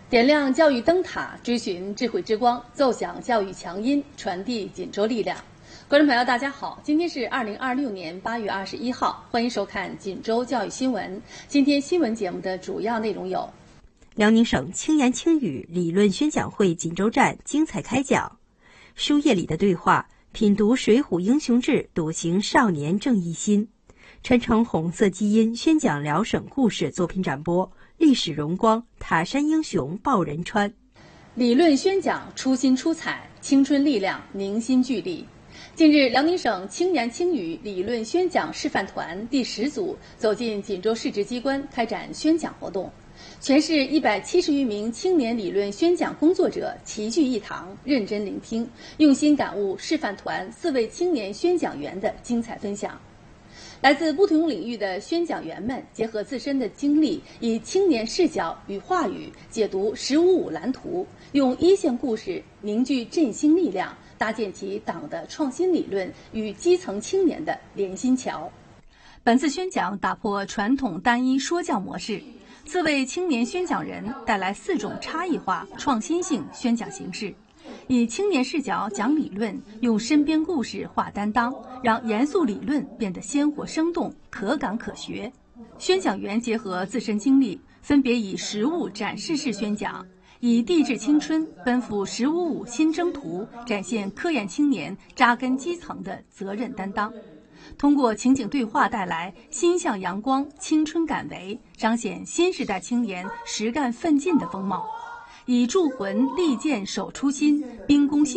点亮教育灯塔，追寻智慧之光，奏响教育强音，传递锦州力量。观众朋友，大家好，今天是2026年8月21号，欢迎收看锦州教育新闻。今天新闻节目的主要内容有： 辽宁省轻言轻语理论宣讲会锦州站精彩开讲，书页里的对话，品读《水浒英雄志》，笃行少年正义心，传承红色基因宣讲辽省故事作品展播，历史荣光，塔山英雄报仁川。 理论宣讲出新出彩，青春力量凝心聚力。近日，辽宁省轻言轻语理论宣讲示范团第10组走进锦州市直机关开展宣讲活动。全市170余名青年理论宣讲工作者齐聚一堂，认真聆听，用心感悟示范团4位青年宣讲员的精彩分享。来自不同领域的宣讲员们结合自身的经历，以青年视角与话语解读“15·5”蓝图，用一线故事凝聚振兴力量，搭建起党的创新理论与基层青年的连心桥。本次宣讲打破传统单一说教模式，4位青年宣讲人带来4种差异化、创新性宣讲形式，以青年视角讲理论，用身边故事化担当，让严肃理论变得鲜活生动、可感可学。宣讲员结合自身经历，分别以实物展示式宣讲，以励志青春奔赴“15·5”新征途，展现科研青年扎根基层的责任担当。通过情景对话带来心向阳光、青春敢为，彰显新时代青年实干奋进的风貌。以铸魂、利剑、守初心、兵攻心